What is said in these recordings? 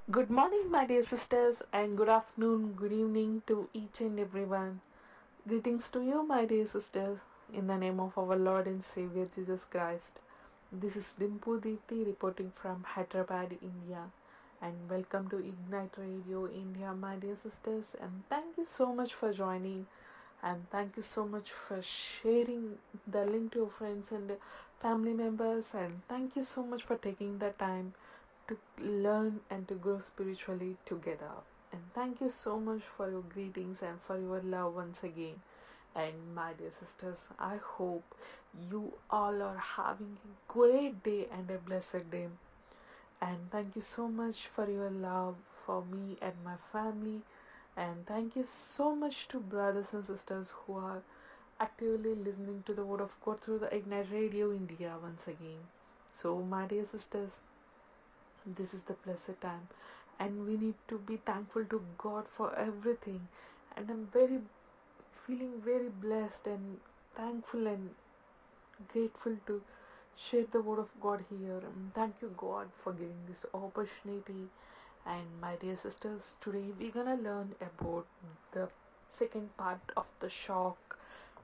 Good morning, my dear sisters, and good afternoon, good evening to each and everyone. Greetings to you, my dear sisters, in the name of our Lord and Savior Jesus Christ. This is Dimpu Deepthi reporting from Hyderabad, India, and welcome to Ignite Radio India, my dear sisters. And thank you so much for joining, and thank you so much for sharing the link to your friends and family members, and thank you so much for taking the time to learn and to grow spiritually together. And thank you so much for your greetings and for your love once again. And my dear sisters, I hope you all are having a great day and a blessed day. And thank you so much for your love for me and my family. And thank you so much to brothers and sisters who are actively listening to the word of God through the Ignite Radio India once again. So, my dear sisters, this is the blessed time, and we need to be thankful to God for everything. And I'm feeling very blessed and thankful and grateful to share the word of God here. And thank you, God, for giving this opportunity. And my dear sisters, today we're gonna learn about the second part of the shock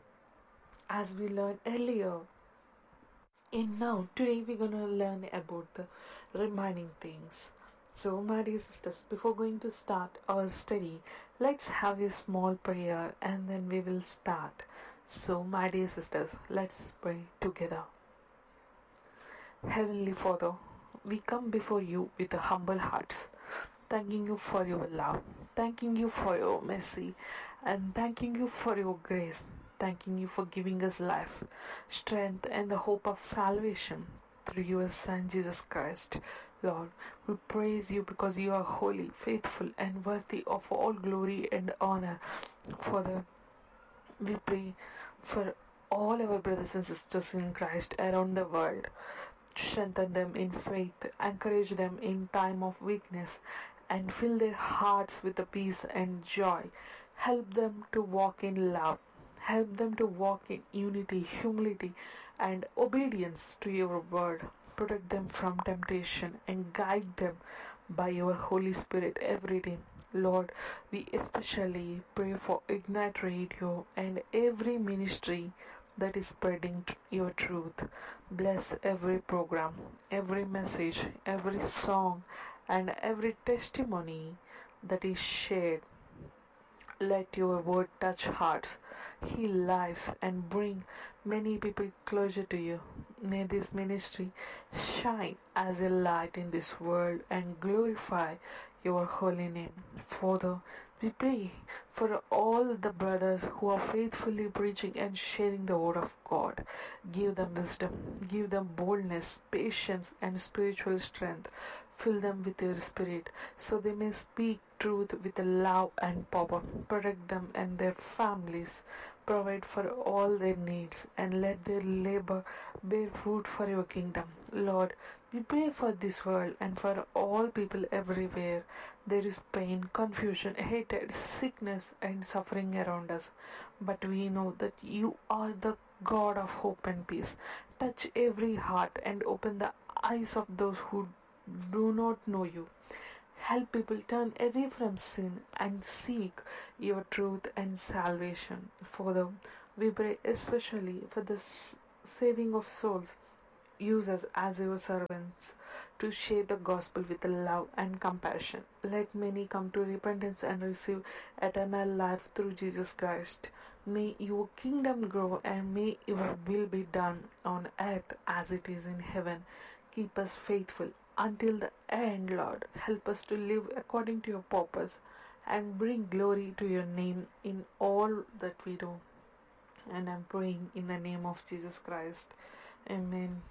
as we learned earlier. And now, today we're gonna learn about the remaining things. So, my dear sisters, before going to start our study, let's have a small prayer and then we will start. So, my dear sisters, let's pray together. Heavenly Father, we come before you with humble hearts, thanking you for your love, thanking you for your mercy, and thanking you for your grace, thanking you for giving us life, strength, and the hope of salvation through your Son Jesus Christ. Lord, we praise you because you are holy, faithful, and worthy of all glory and honor. Father, we pray for all our brothers and sisters in Christ around the world. Strengthen them in faith, encourage them in time of weakness, and fill their hearts with the peace and joy. Help them to walk in love. Help them to walk in unity, humility, and obedience to your word. Protect them from temptation and guide them by your Holy Spirit every day. Lord, we especially pray for Ignite Radio and every ministry that is spreading your truth. Bless every program, every message, every song, and every testimony that is shared. Let your word touch hearts, heal lives, and bring many people closer to you. May this ministry shine as a light in this world and glorify your holy name. Father, we pray for all the brothers who are faithfully preaching and sharing the word of God. Give them wisdom, give them boldness, patience, and spiritual strength. Fill them with your spirit so they may speak truth with love and power. Protect them and their families. Provide for all their needs and let their labor bear fruit for your kingdom. Lord, we pray for this world and for all people everywhere. There is pain, confusion, hatred, sickness, and suffering around us. But we know that you are the God of hope and peace. Touch every heart and open the eyes of those who do not know you. Help people turn away from sin and seek your truth and salvation. Father, we pray especially for the saving of souls. Use us as your servants to share the gospel with love and compassion. Let many come to repentance and receive eternal life through Jesus Christ. May your kingdom grow and may your will be done on earth as it is in heaven. Keep us faithful until the end, Lord. Help us to live according to your purpose and bring glory to your name in all that we do. And I'm praying in the name of Jesus Christ. Amen.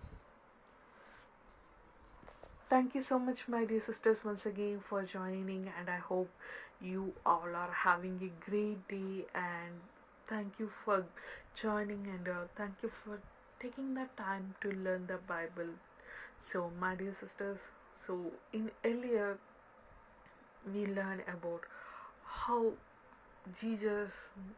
Thank you so much, my dear sisters, once again for joining, and I hope you all are having a great day. And thank you for joining, and thank you for taking the time to learn the Bible. So, my dear sisters, so in earlier we learned about how Jesus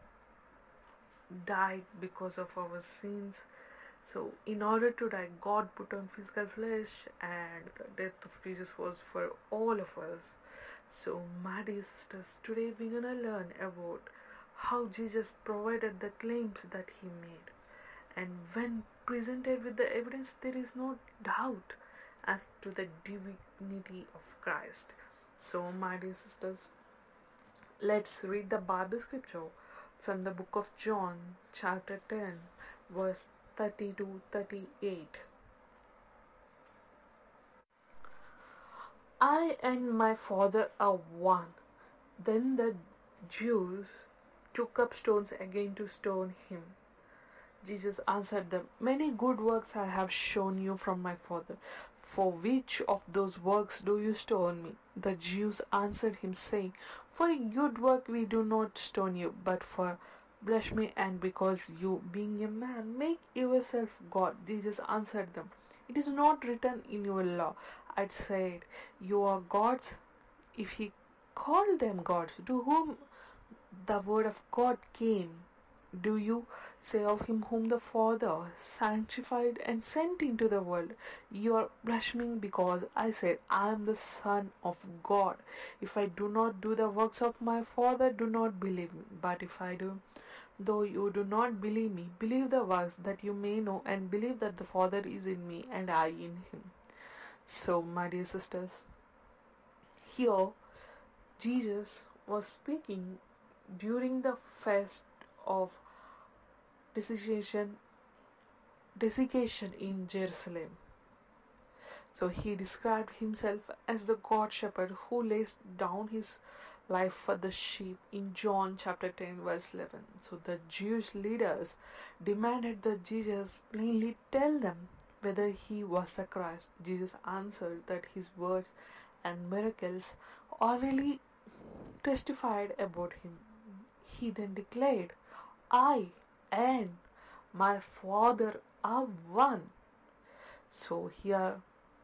died because of our sins. So, in order to die, God put on physical flesh, and the death of Jesus was for all of us. So, my dear sisters, today we're gonna learn about how Jesus provided the claims that he made. And when presented with the evidence, there is no doubt as to the divinity of Christ. So, my dear sisters, let's read the Bible scripture from the book of John, chapter 10, verse 30 to 38. I and my Father are one. Then the Jews took up stones again to stone him. Jesus answered them, Many good works I have shown you from my Father. For which of those works do you stone me? The Jews answered him, saying, For a good work we do not stone you, but for blasphemy, and because you, being a man, make yourself God. Jesus answered them, It is not written in your law. I said, You are gods. If he called them gods, to whom the word of God came, do you say of him whom the Father sanctified and sent into the world, You are blaspheming because I said, I am the Son of God. If I do not do the works of my Father, do not believe me. But if I do, though you do not believe me, believe the works, that you may know and believe that the Father is in me and I in him. So, my dear sisters, here Jesus was speaking during the feast of desiccation in Jerusalem. So he described himself as the God shepherd who lays down his life for the sheep in John chapter 10 verse 11. So the Jewish leaders demanded that Jesus plainly tell them whether he was the Christ. Jesus answered that his words and miracles already testified about him. He then declared, I and my Father are one. So here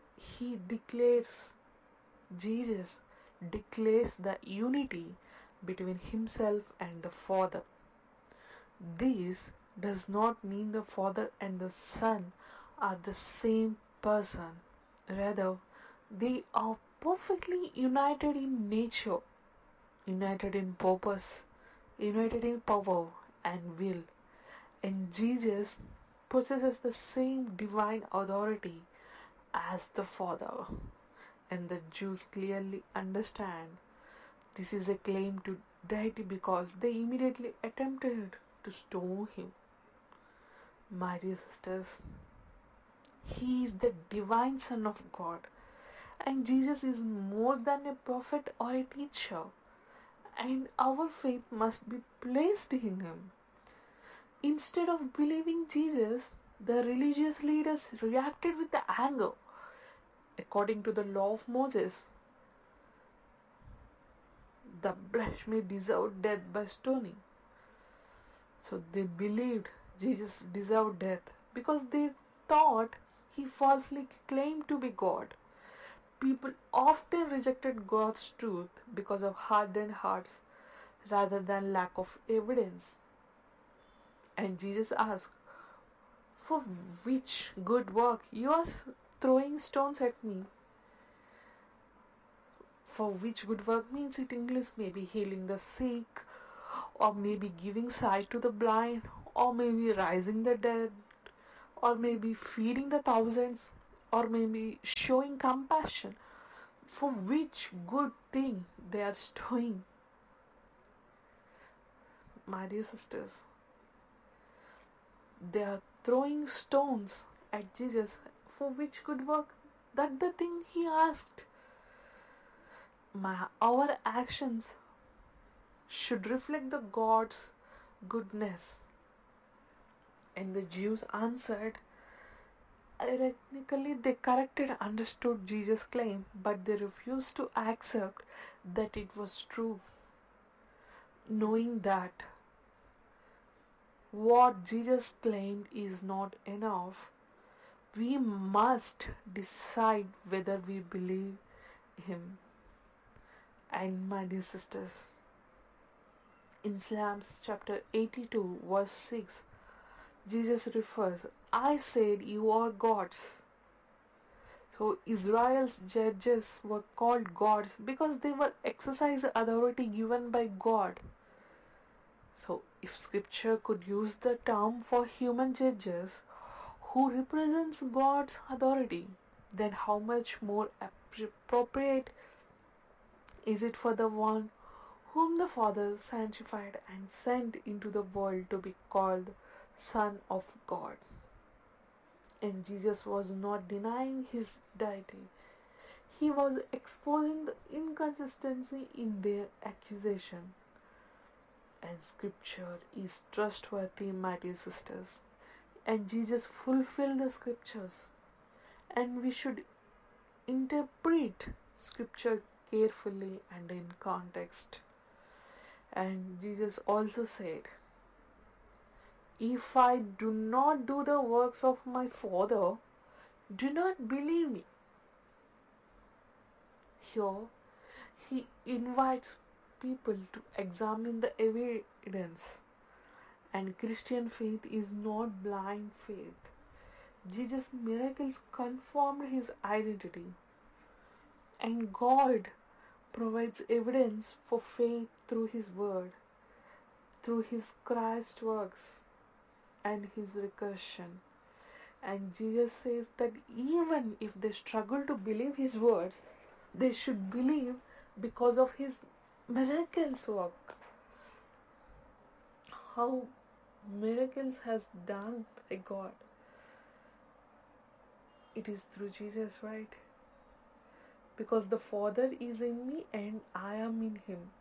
Jesus declares the unity between himself and the Father. This does not mean the Father and the Son are the same person. Rather, they are perfectly united in nature, united in purpose, united in power and will. And Jesus possesses the same divine authority as the Father. And the Jews clearly understand this is a claim to deity because they immediately attempted to stone him. My dear sisters, he is the divine Son of God, and Jesus is more than a prophet or a teacher, and our faith must be placed in him. Instead of believing Jesus, the religious leaders reacted with anger. According to the law of Moses, the blasphemy deserved death by stoning. So they believed Jesus deserved death because they thought he falsely claimed to be God. People often rejected God's truth because of hardened hearts rather than lack of evidence. And Jesus asked, For which good work you are throwing stones at me? For which good work means it includes maybe healing the sick, or maybe giving sight to the blind, or maybe rising the dead, or maybe feeding the thousands, or maybe showing compassion. For which good thing they are doing? My dear sisters, they are throwing stones at Jesus. For which good work? That's the thing he asked. Our actions should reflect the God's goodness. And the Jews answered, ironically, they corrected and understood Jesus' claim, but they refused to accept that it was true, knowing that what Jesus claimed is not enough. We must decide whether we believe him. And my dear sisters, in Psalms chapter 82 verse 6, Jesus refers, I said you are gods. So Israel's judges were called gods because they were exercise authority given by God. So if scripture could use the term for human judges who represents God's authority, then how much more appropriate is it for the one whom the Father sanctified and sent into the world to be called Son of God? And Jesus was not denying his deity. He was exposing the inconsistency in their accusation. And scripture is trustworthy, my dear sisters. And Jesus fulfilled the scriptures. And we should interpret scripture carefully and in context. And Jesus also said, if I do not do the works of my Father, do not believe me. Here, he invites people to examine the evidence. And Christian faith is not blind faith. Jesus' miracles confirmed his identity. And God provides evidence for faith through his word, through his Christ works and his recursion. And Jesus says that even if they struggle to believe his words, they should believe because of his miracles work. How miracles has done by God. It is through Jesus, right? Because the Father is in me and I am in him.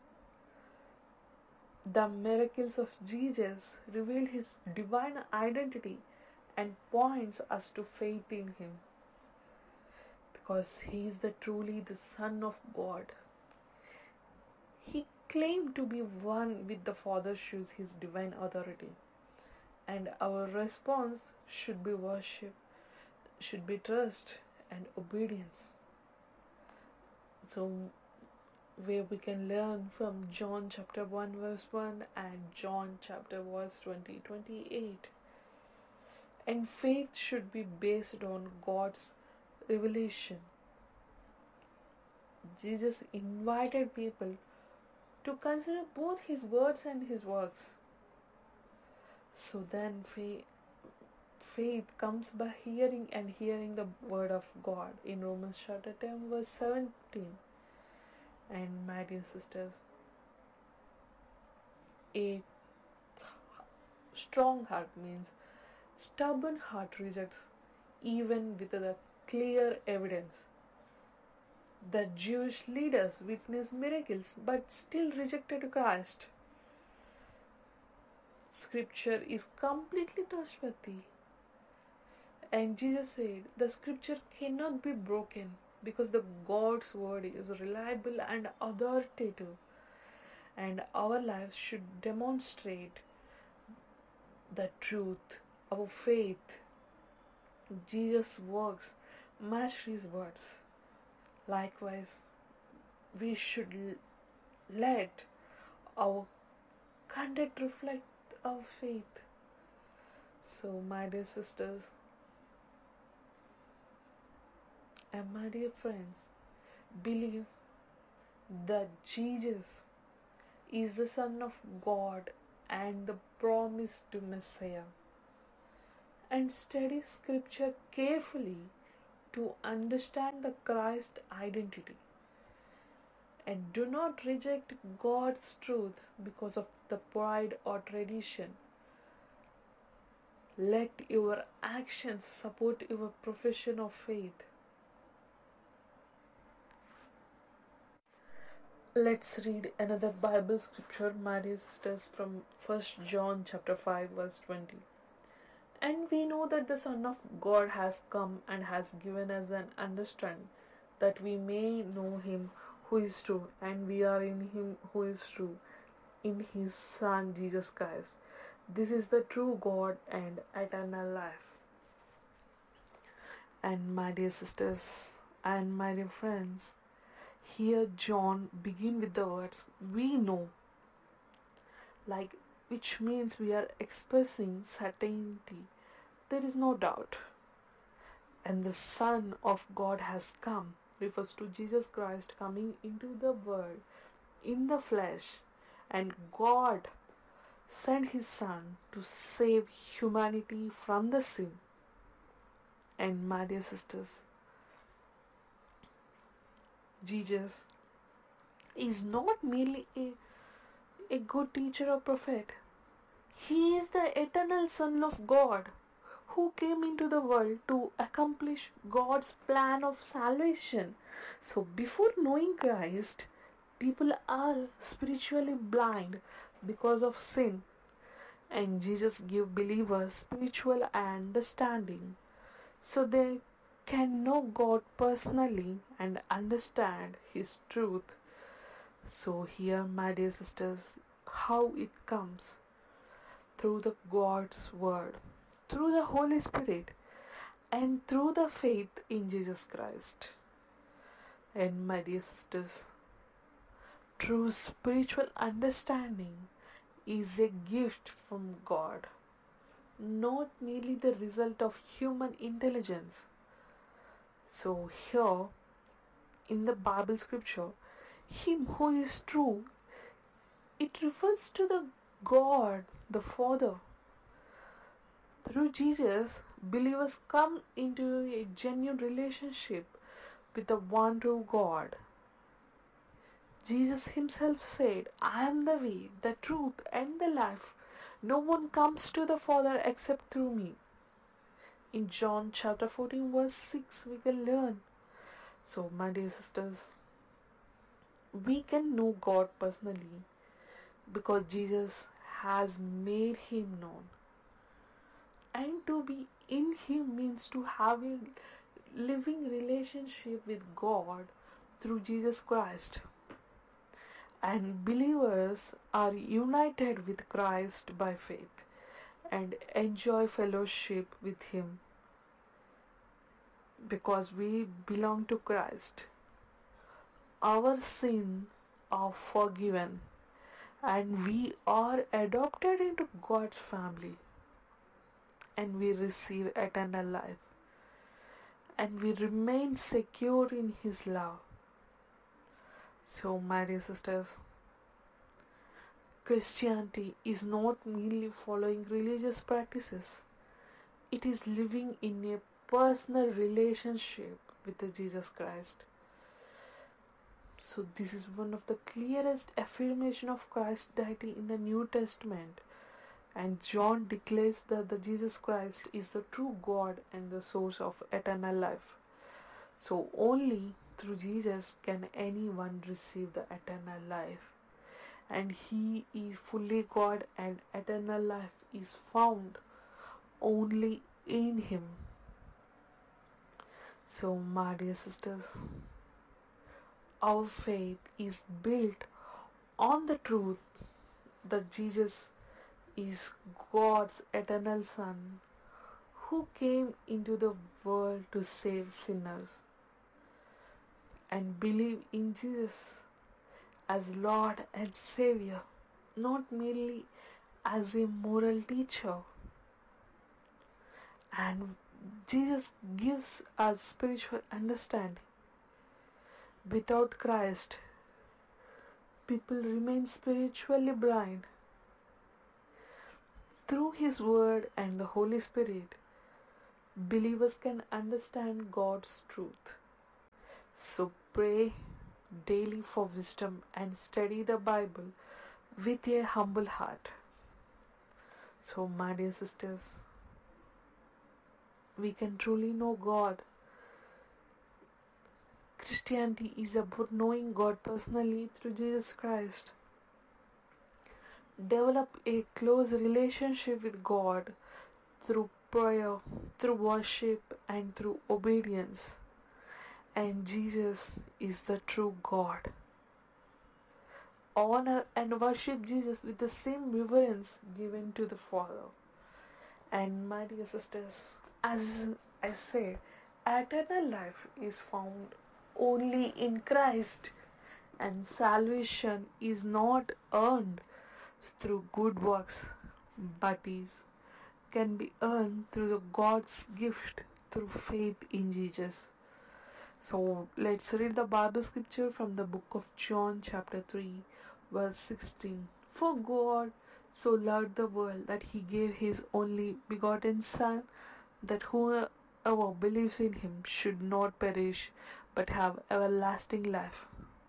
The miracles of Jesus reveal his divine identity and points us to faith in him. Because he is truly the Son of God. He claimed to be one with the Father shows his divine authority. And our response should be worship, should be trust and obedience. So where we can learn from John chapter 1 verse 1 and John chapter verse 28. And faith should be based on God's revelation. Jesus invited people to consider both his words and his works. So then faith comes by hearing and hearing the word of God in Romans chapter 10 verse 17. And my dear sisters, a strong heart means stubborn heart rejects even with the clear evidence. The Jewish leaders witnessed miracles but still rejected Christ. Scripture is completely trustworthy. And Jesus said, the scripture cannot be broken because the God's word is reliable and authoritative. And our lives should demonstrate the truth, our faith. Jesus' works match his words. Likewise, we should let our conduct reflect our faith. So, my dear sisters and my dear friends, believe that Jesus is the Son of God and the promised Messiah. And study scripture carefully to understand the Christ identity. And do not reject God's truth because of the pride or tradition. Let your actions support your profession of faith. Let's read another Bible scripture, my dear sisters, from 1 John chapter 5 verse 20. And we know that the Son of God has come and has given us an understanding that we may know him who is true, and we are in him who is true, in his Son Jesus Christ. This is the true God and eternal life. And my dear sisters and my dear friends, here John begin with the words we know, like, which means we are expressing certainty. There is no doubt. And the Son of God has come refers to Jesus Christ coming into the world in the flesh, and God sent his Son to save humanity from the sin. And my dear sisters, Jesus is not merely a good teacher or prophet. He is the eternal Son of God who came into the world to accomplish God's plan of salvation. So before knowing Christ, people are spiritually blind because of sin, and Jesus gave believers spiritual understanding so they can know God personally and understand his truth. So here, my dear sisters, how it comes through the God's word, through the Holy Spirit, and through the faith in Jesus Christ. And my dear sisters, true spiritual understanding is a gift from God, not merely the result of human intelligence. So here in the Bible scripture, him who is true, it refers to the God, the Father. Through Jesus, believers come into a genuine relationship with the one true God. Jesus himself said, I am the way, the truth, and the life. No one comes to the Father except through me. In John chapter 14 verse 6 we can learn. So my dear sisters, we can know God personally because Jesus has made him known. And to be in him means to have a living relationship with God through Jesus Christ. And believers are united with Christ by faith and enjoy fellowship with him because we belong to Christ. Our sins are forgiven and we are adopted into God's family, and we receive eternal life, and we remain secure in his love. So my dear sisters, Christianity is not merely following religious practices. It is living in a personal relationship with Jesus Christ. So this is one of the clearest affirmation of Christ's deity in the New Testament. And John declares that the Jesus Christ is the true God and the source of eternal life. So only through Jesus can anyone receive the eternal life. And he is fully God, and eternal life is found only in him. So my dear sisters, our faith is built on the truth that Jesus is God's eternal Son who came into the world to save sinners, and believe in Jesus as Lord and Savior, not merely as a moral teacher. And Jesus gives us spiritual understanding. Without Christ, people remain spiritually blind. Through his word and the Holy Spirit, believers can understand God's truth. So pray daily for wisdom and study the Bible with a humble heart. So my dear sisters, we can truly know God. Christianity is about knowing God personally through Jesus Christ. Develop a close relationship with God through prayer, through worship, and through obedience. And Jesus is the true God. Honor and worship Jesus with the same reverence given to the Father. And my dear sisters, as I said, eternal life is found only in Christ, and salvation is not earned through good works, but can be earned through the God's gift through faith in Jesus. So let's read the Bible scripture from the book of John, chapter 3, verse 16. For God so loved the world that he gave his only begotten Son, that whoever believes in him should not perish but have everlasting life.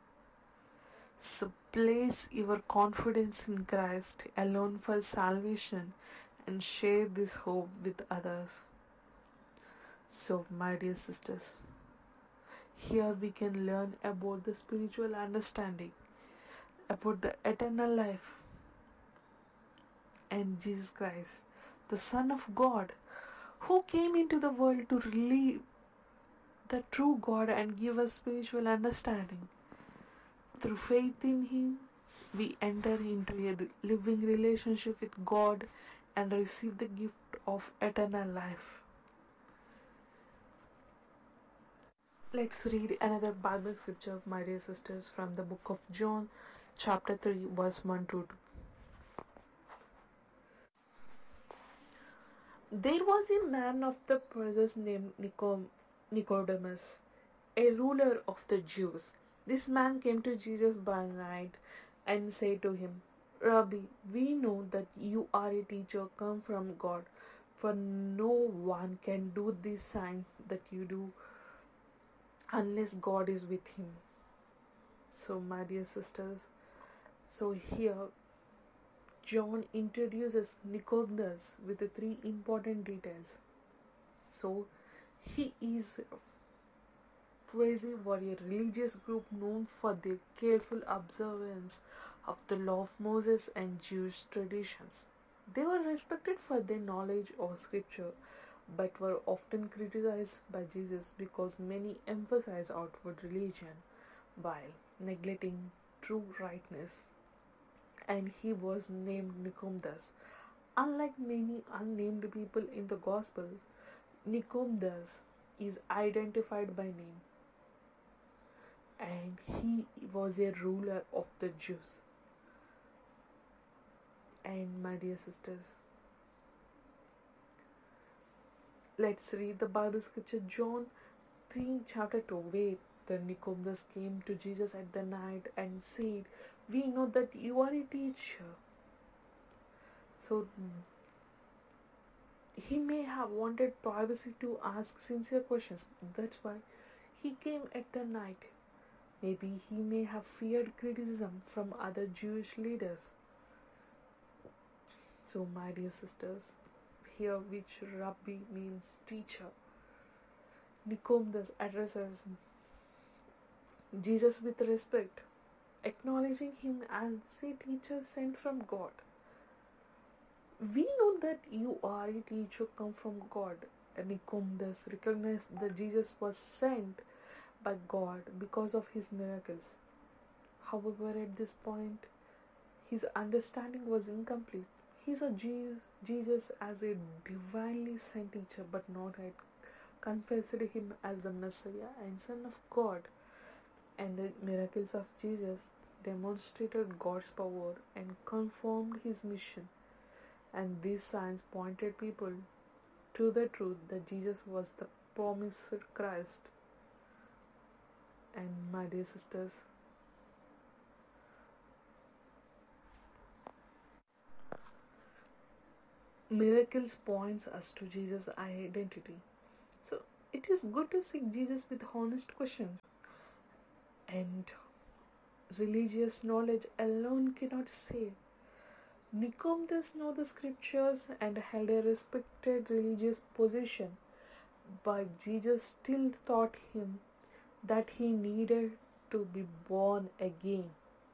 So place your confidence in Christ alone for salvation and share this hope with others. So, my dear sisters, here we can learn about the spiritual understanding, about the eternal life, and Jesus Christ, the Son of God, who came into the world to reveal the true God and give us spiritual understanding. Through faith in Him, we enter into a living relationship with God and receive the gift of eternal life. Let's read another Bible scripture, my dear sisters, from the book of John, chapter 3, verse 1 to 2. There was a man of the Pharisees named Nicodemus, a ruler of the Jews. This man came to Jesus by night and said to him, Rabbi, we know that you are a teacher come from God, for no one can do these signs that you do unless God is with him. So, my dear sisters, so here John introduces Nicodemus with the three important details. So, he is Pharisee were a religious group known for their careful observance of the law of Moses and Jewish traditions. They were respected for their knowledge of scripture, but were often criticized by Jesus because many emphasized outward religion while neglecting true rightness. And he was named Nicodemus. Unlike many unnamed people in the Gospels, Nicodemus is identified by name, and he was a ruler of the Jews. And my dear sisters, let's read the Bible scripture John 3 chapter 2, where the Nicodemus came to Jesus at the night and said, we know that you are a teacher. So he may have wanted privacy to ask sincere questions. That's why he came at the night. Maybe he may have feared criticism from other Jewish leaders. So, my dear sisters, here which Rabbi means teacher, Nicodemus addresses Jesus with respect, acknowledging him as a teacher sent from God. We know that you are a teacher come from God. And Nicodemus recognized that Jesus was sent by God because of his miracles. However, at this point, his understanding was incomplete. He saw Jesus as a divinely sent teacher, but not yet confessed him as the Messiah and Son of God. And the miracles of Jesus demonstrated God's power and confirmed his mission. And these signs pointed people to the truth that Jesus was the promised Christ. And my dear sisters, miracles points us to Jesus' identity. So it is good to seek Jesus with honest questions. And religious knowledge alone cannot save. Nicodemus knew the scriptures and held a respected religious position, but Jesus still taught him that he needed to be born again.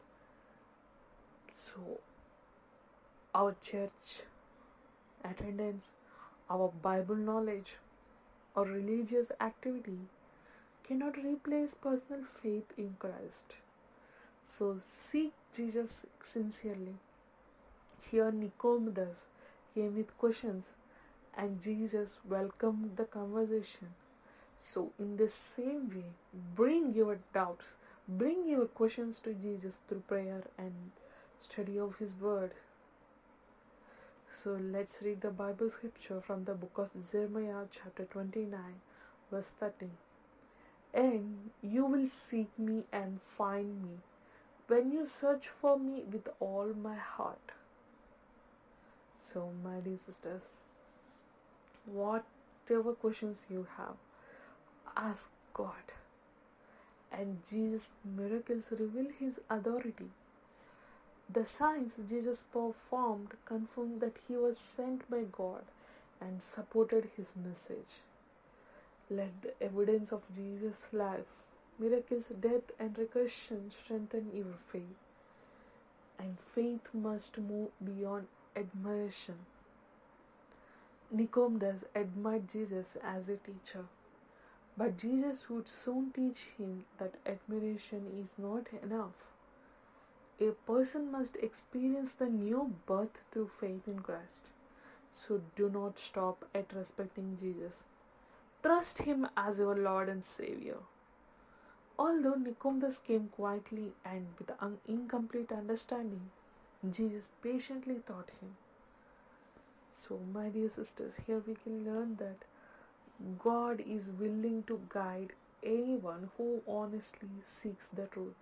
So, our church attendance, our Bible knowledge, or religious activity cannot replace personal faith in Christ. So, seek Jesus sincerely. Here, Nicodemus came with questions, and Jesus welcomed the conversation. So, in the same way, bring your doubts, bring your questions to Jesus through prayer and study of His Word. So let's read the Bible scripture from the book of Jeremiah, chapter 29, verse 13. And you will seek me and find me when you search for me with all my heart. So, my dear sisters, whatever questions you have, ask God. And Jesus' miracles reveal his authority. The signs Jesus performed confirmed that he was sent by God and supported his message. Let the evidence of Jesus' life, miracles, death, and resurrection strengthen your faith. And faith must move beyond admiration. Nicodemus admired Jesus as a teacher, but Jesus would soon teach him that admiration is not enough. A person must experience the new birth through faith in Christ. So do not stop at respecting Jesus. Trust him as your Lord and Savior. Although Nicodemus came quietly and with incomplete understanding, Jesus patiently taught him. So, my dear sisters, here we can learn that God is willing to guide anyone who honestly seeks the truth.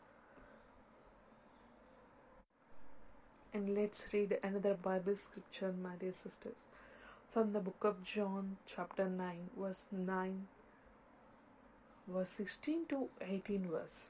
And let's read another Bible scripture, my dear sisters, from the book of John, chapter 9, verse 9, verse 16 to 18 verse.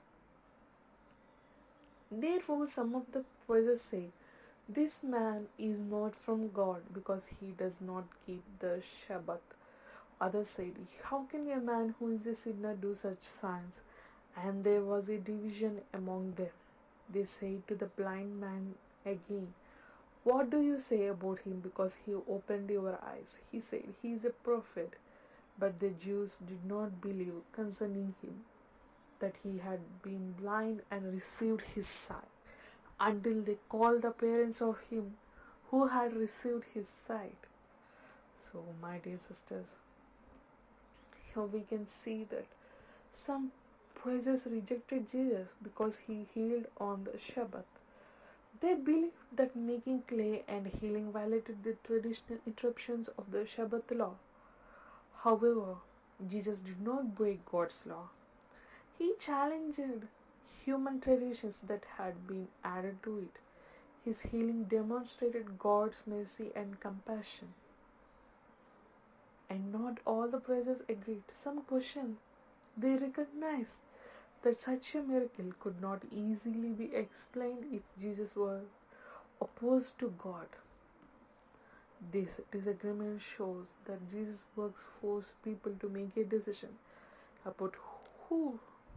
Therefore, some of the Pharisees say, this man is not from God because he does not keep the Shabbat. Others said, how can a man who is a sinner do such signs? And there was a division among them. They said to the blind man again, what do you say about him because he opened your eyes? He said, he is a prophet. But the Jews did not believe concerning him that he had been blind and received his sight, until they called the parents of him who had received his sight. So, my dear sisters, here we can see that some Pharisees rejected Jesus because he healed on the Shabbat. They believed that making clay and healing violated the traditional interruptions of the Shabbat law. However, Jesus did not break God's law. He challenged human traditions that had been added to it. His healing demonstrated God's mercy and compassion. And not all the Pharisees agreed. Some questioned. They recognized that such a miracle could not easily be explained if Jesus was opposed to God. This disagreement shows that Jesus' works force people to make a decision about who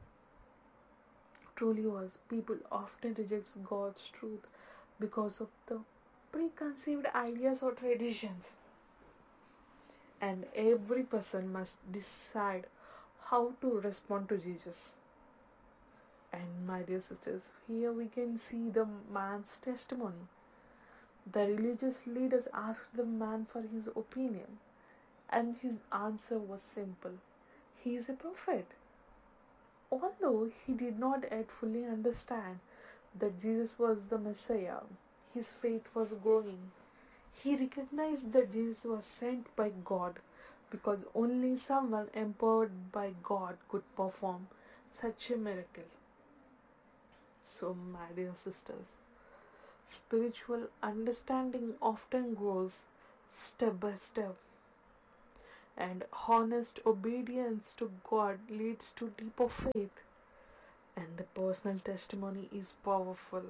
truly was. People often reject God's truth because of the preconceived ideas or traditions. And every person must decide how to respond to Jesus. And my dear sisters, here we can see the man's testimony. The religious leaders asked the man for his opinion, and his answer was simple. He is a prophet. Although he did not yet fully understand that Jesus was the Messiah, his faith was growing. He recognized that Jesus was sent by God because only someone empowered by God could perform such a miracle. So, my dear sisters, spiritual understanding often grows step by step, and honest obedience to God leads to deeper faith, and the personal testimony is powerful.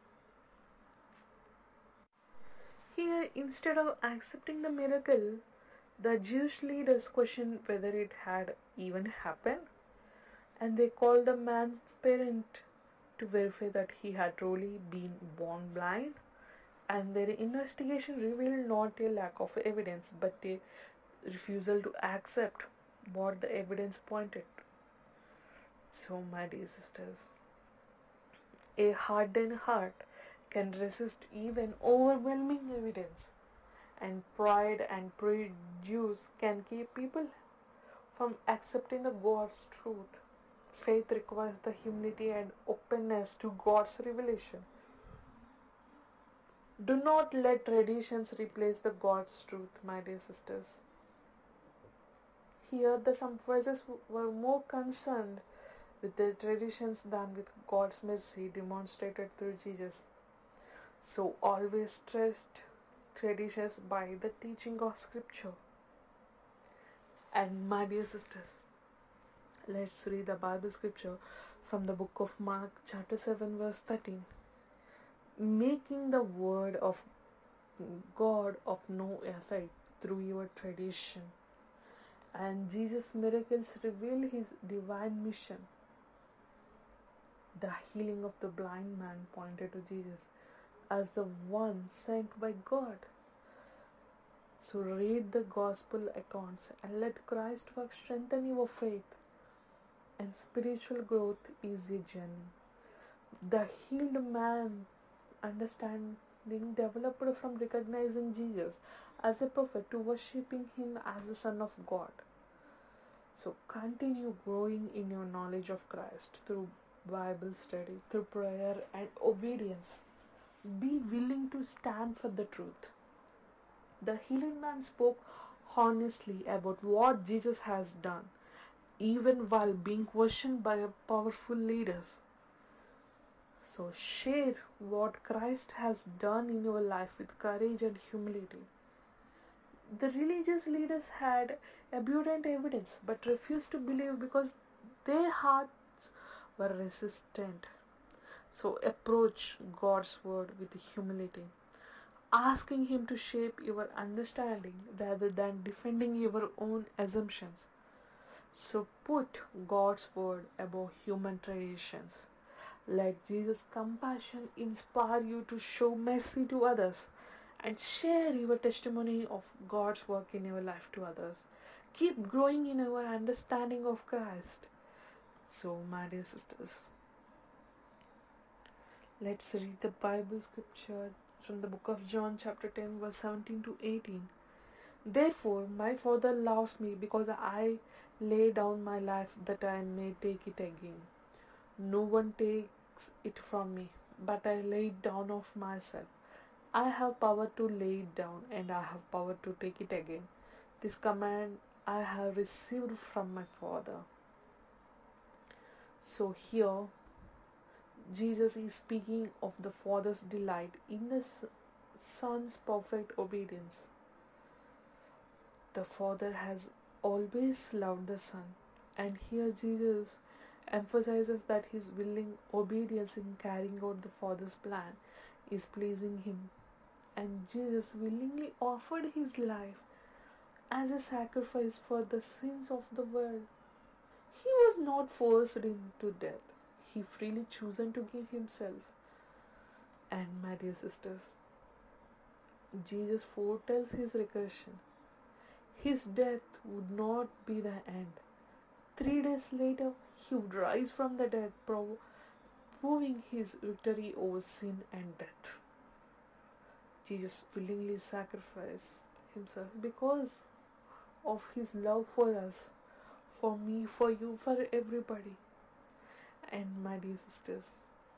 Here, instead of accepting the miracle, the Jewish leaders questioned whether it had even happened, and they called the man's parent to verify that he had truly been born blind. And their investigation revealed not a lack of evidence but a refusal to accept what the evidence pointed to. So, my dear sisters, a hardened heart can resist even overwhelming evidence, and pride and prejudice can keep people from accepting the God's truth. Faith requires the humility and openness to God's revelation. Do not let traditions replace the God's truth, my dear sisters. Here, the some voices were more concerned with their traditions than with God's mercy demonstrated through Jesus. So, always trust traditions by the teaching of Scripture. And, my dear sisters, let's read the Bible scripture from the book of Mark, chapter 7, verse 13. Making the word of God of no effect through your tradition. And Jesus' miracles reveal his divine mission. The healing of the blind man pointed to Jesus as the one sent by God. So read the gospel accounts and let Christ's work strengthen your faith. And spiritual growth is a journey. The healed man understanding developed from recognizing Jesus as a prophet to worshipping him as the Son of God. So continue growing in your knowledge of Christ through Bible study, through prayer and obedience. Be willing to stand for the truth. The healed man spoke honestly about what Jesus has done, even while being questioned by powerful leaders. So share what Christ has done in your life with courage and humility. The religious leaders had abundant evidence but refused to believe because their hearts were resistant. So approach God's word with humility, asking Him to shape your understanding rather than defending your own assumptions. So put God's word above human traditions. Let Jesus' compassion inspire you to show mercy to others and share your testimony of God's work in your life to others. Keep growing in our understanding of Christ. So, my dear sisters, let's read the Bible scripture from the book of John, chapter 10, verse 17 to 18. Therefore, my Father loves me because I lay down my life that I may take it again. No one takes it from me, but I lay it down of myself. I have power to lay it down, and I have power to take it again. This command I have received from my Father. So here, Jesus is speaking of the Father's delight in the Son's perfect obedience. The Father has always loved the Son, and here Jesus emphasizes that his willing obedience in carrying out the Father's plan is pleasing him. And Jesus willingly offered his life as a sacrifice for the sins of the world. He was not forced into death. He freely chosen to give himself. And my dear sisters, Jesus foretells his recursion. His death would not be the end. 3 days later, he would rise from the dead, proving his victory over sin and death. Jesus willingly sacrificed himself because of his love for us, for me, for you, for everybody. And my dear sisters,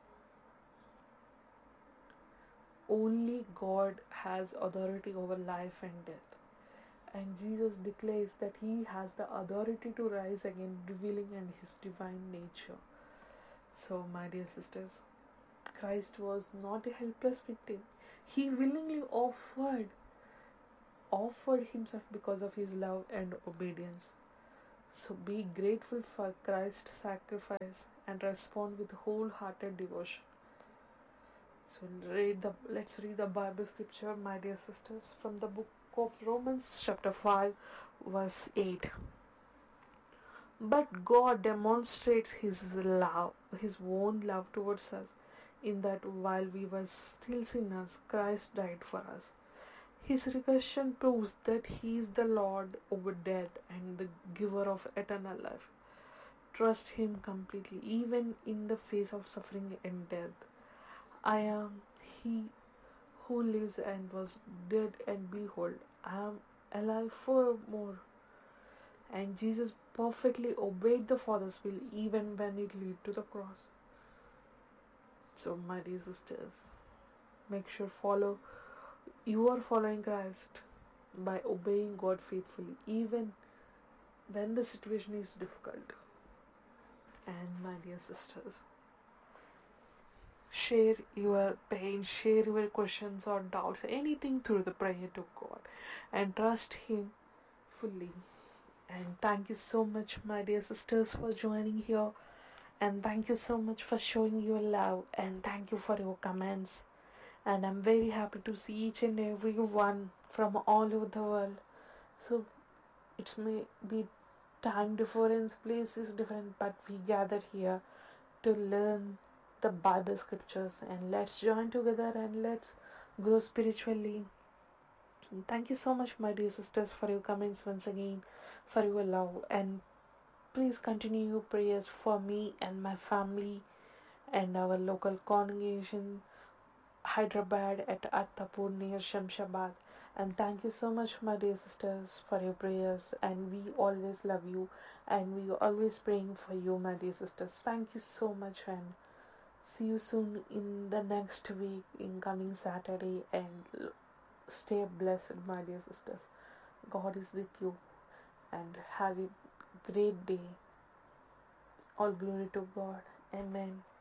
only God has authority over life and death. And Jesus declares that he has the authority to rise again, revealing in his divine nature. So, my dear sisters, Christ was not a helpless victim. He willingly offered himself because of his love and obedience. So be grateful for Christ's sacrifice and respond with wholehearted devotion. So let's read the Bible scripture, my dear sisters, from the book of Romans chapter 5 verse 8. But God demonstrates his own love towards us, in that while we were still sinners, Christ died for us. His resurrection proves that he is the Lord over death and the giver of eternal life. Trust him completely, even in the face of suffering and death. I am he who lives and was dead, and behold, I am alive forevermore. And Jesus perfectly obeyed the Father's will even when it led to the cross. So, my dear sisters, Make sure you are following Christ by obeying God faithfully, even when the situation is difficult. And my dear sisters, share your pain, share your questions or doubts, anything through the prayer to God, and trust Him fully. And thank you so much, my dear sisters, for joining here. And thank you so much for showing your love. And thank you for your comments. And I'm very happy to see each and every one from all over the world. So it may be time difference, place is different, but we gather here to learn the Bible scriptures, and let's join together and let's grow spiritually. And thank you so much, my dear sisters, for your comments once again, for your love, and please continue your prayers for me and my family and our local congregation, Hyderabad at Attapur near Shamshabad. And thank you so much, my dear sisters, for your prayers. And we always love you, and we are always praying for you, my dear sisters. Thank you so much, and see you soon in the next week, in coming Saturday. And stay blessed, my dear sisters. God is with you, and have a great day. All glory to God. Amen.